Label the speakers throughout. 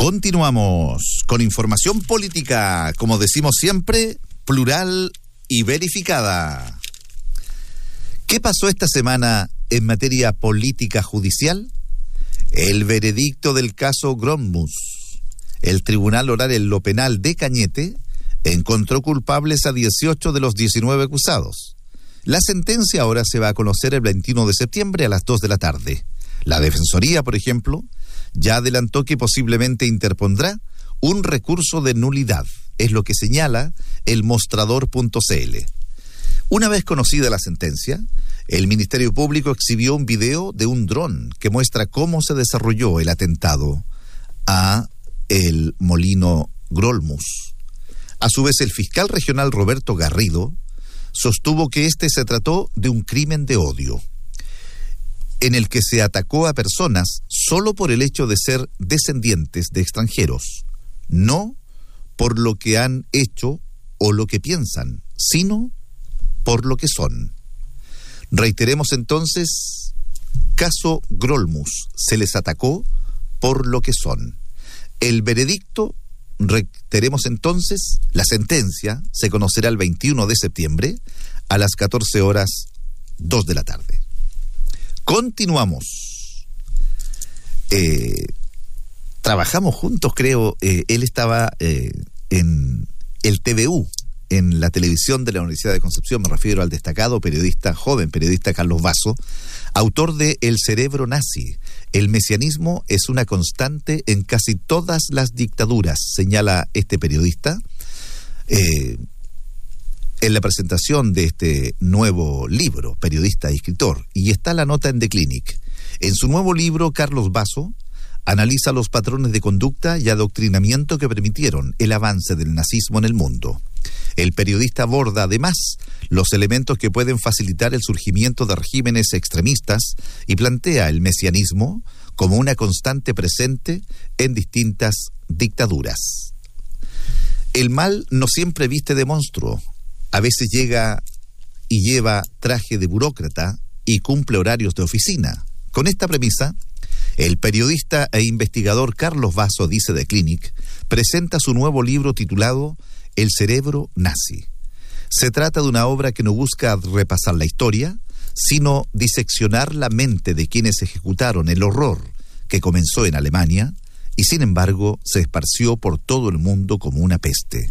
Speaker 1: Continuamos con información política, como decimos siempre, plural y verificada. ¿Qué pasó esta semana en materia política judicial? El veredicto del caso Grolmus. El Tribunal Oral en lo Penal de Cañete encontró culpables a 18 de los 19 acusados. La sentencia ahora se va a conocer el 21 de septiembre a las 2 de la tarde. La Defensoría, por ejemplo, ya adelantó que posiblemente interpondrá un recurso de nulidad. Es lo que señala el mostrador.cl. Una vez conocida la sentencia, el Ministerio Público exhibió un video de un dron que muestra cómo se desarrolló el atentado a el molino Grolmus. A su vez, el fiscal regional Roberto Garrido sostuvo que se trató de un crimen de odio, en el que se atacó a personas solo por el hecho de ser descendientes de extranjeros, no por lo que han hecho o lo que piensan, sino por lo que son. Reiteremos entonces, caso Grolmus, se les atacó por lo que son. El veredicto, reiteremos entonces, la sentencia se conocerá el 21 de septiembre a las 14 horas 2 de la tarde. Continuamos. Trabajamos juntos, creo. Él estaba en el TVU, en la televisión de la Universidad de Concepción. Me refiero al destacado periodista, joven periodista Carlos Basso, autor de El cerebro nazi. El mesianismo es una constante en casi todas las dictaduras, señala este periodista. En la presentación de este nuevo libro, periodista y escritor, y está la nota en The Clinic. En su nuevo libro, Carlos Basso analiza los patrones de conducta y adoctrinamiento que permitieron el avance del nazismo en el mundo. El periodista aborda además los elementos que pueden facilitar el surgimiento de regímenes extremistas y plantea el mesianismo como una constante presente en distintas dictaduras. El mal no siempre viste de monstruo. A veces llega y lleva traje de burócrata y cumple horarios de oficina. Con esta premisa, el periodista e investigador Carlos Basso, dice The Clinic, presenta su nuevo libro titulado El cerebro nazi. Se trata de una obra que no busca repasar la historia, sino diseccionar la mente de quienes ejecutaron el horror que comenzó en Alemania y sin embargo se esparció por todo el mundo como una peste.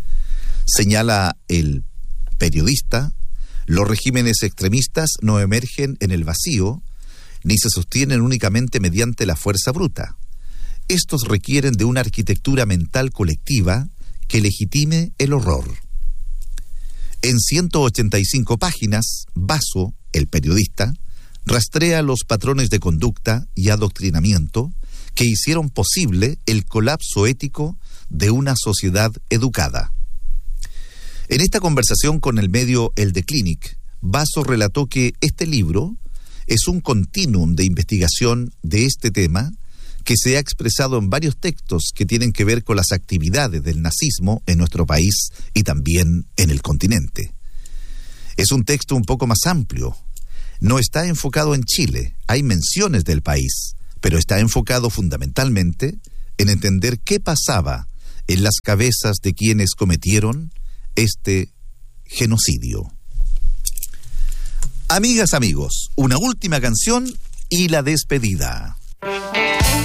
Speaker 1: Señala el periodista, los regímenes extremistas no emergen en el vacío ni se sostienen únicamente mediante la fuerza bruta. Estos requieren de una arquitectura mental colectiva que legitime el horror. En 185 páginas, Basso, el periodista, rastrea los patrones de conducta y adoctrinamiento que hicieron posible el colapso ético de una sociedad educada. En esta conversación con el medio El The Clinic, Basso relató que este libro es un continuum de investigación de este tema que se ha expresado en varios textos que tienen que ver con las actividades del nazismo en nuestro país y también en el continente. Es un texto un poco más amplio. No está enfocado en Chile, hay menciones del país, pero está enfocado fundamentalmente en entender qué pasaba en las cabezas de quienes cometieron este genocidio. Amigas, amigos, una última canción y la despedida.